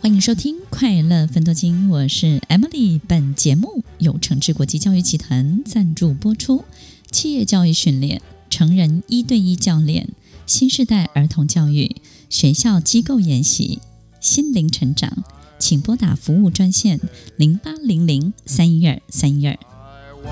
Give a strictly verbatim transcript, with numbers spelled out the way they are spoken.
欢迎收听快乐分多金，我是 Emily。 本节目由诚志国际教育集团赞助播出。企业教育训练、成人一对一教练、新世代儿童教育、学校机构研习、心灵成长，请拨打服务专线零八零零三一二三一二。